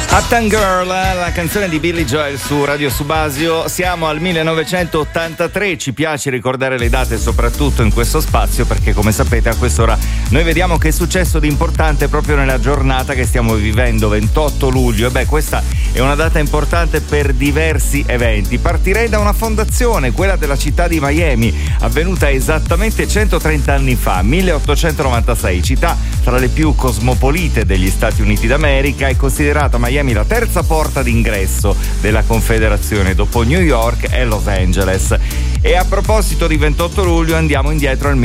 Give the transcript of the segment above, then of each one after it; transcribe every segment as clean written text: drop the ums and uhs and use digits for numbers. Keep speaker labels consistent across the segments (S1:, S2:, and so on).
S1: Uptown Girl, la canzone di Billy Joel su Radio Subasio. Siamo al 1983, ci piace ricordare le date soprattutto in questo spazio perché come sapete a quest'ora noi vediamo che è successo di importante proprio nella giornata che stiamo vivendo, 28 luglio. E beh, questa è una data importante per diversi eventi. Partirei da una fondazione, quella della città di Miami, avvenuta esattamente 130 anni fa, 1896, città tra le più cosmopolite degli Stati Uniti d'America, è considerata Miami la terza porta d'ingresso della Confederazione dopo New York e Los Angeles. E a proposito di 28 luglio andiamo indietro al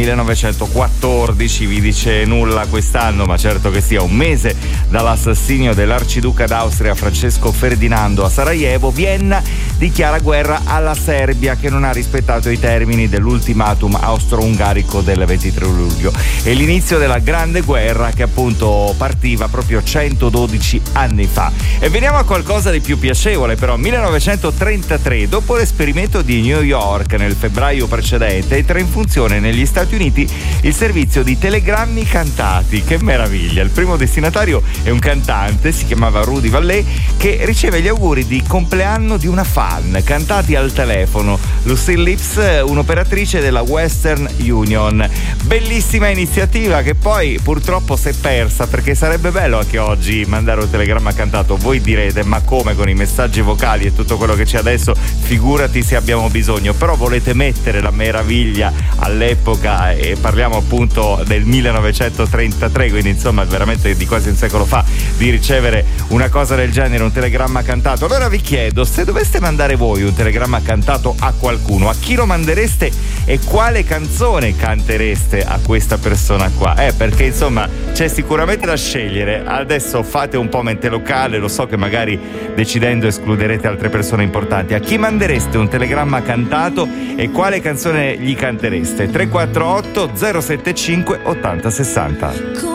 S1: 1914, vi dice nulla quest'anno, ma certo che sia un mese dall'assassinio dell'arciduca d'Austria Francesco Ferdinando a Sarajevo. Vienna dichiara guerra alla Serbia che non ha rispettato i termini dell'ultimatum austro-ungarico del 23 luglio. E l'inizio della Grande Guerra che appunto partiva proprio 112 anni fa. E veniamo a qualcosa di più piacevole però. 1933, dopo l'esperimento di New York nel febbraio precedente, entra in funzione negli Stati Uniti il servizio di telegrammi cantati. Che meraviglia! Il primo destinatario è un cantante, si chiamava Rudy Vallée, che riceve gli auguri di compleanno di una fan cantati al telefono. Lucille Lips, un'operatrice della Western Union. Bellissima iniziativa che poi purtroppo si è persa, perché sarebbe bello anche oggi mandare un telegramma cantato. Voi direte, ma come, con i messaggi vocali e tutto quello che c'è adesso, figurati se abbiamo bisogno. Però volete mettere la meraviglia all'epoca, e parliamo appunto del 1933, quindi insomma veramente di quasi un secolo fa, di ricevere una cosa del genere, un telegramma cantato. Allora vi chiedo, se doveste mandare voi un telegramma cantato a qualcuno, a chi lo mandereste e quale canzone cantereste a questa persona qua? Perché insomma c'è sicuramente da scegliere. Adesso fate un po' mente locale, lo so che magari decidendo escluderete altre persone importanti. A chi mandereste un telegramma cantato e quale canzone gli cantereste? 348 075 8060.